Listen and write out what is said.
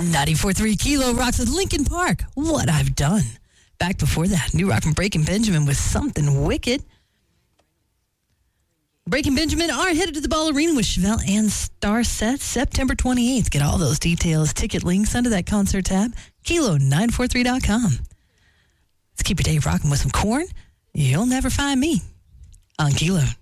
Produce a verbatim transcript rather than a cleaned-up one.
ninety-four point three Kilo rocks with Linkin Park, What I've Done. Back before that, new rock from Breaking Benjamin with Something Wicked. Breaking Benjamin are headed to the Ball Arena with Chevelle and Starset September twenty-eighth. Get all those details, ticket links under that concert tab, kilo nine forty-three dot com. Let's keep your day rocking with some Korn. You'll never find me on Kilo.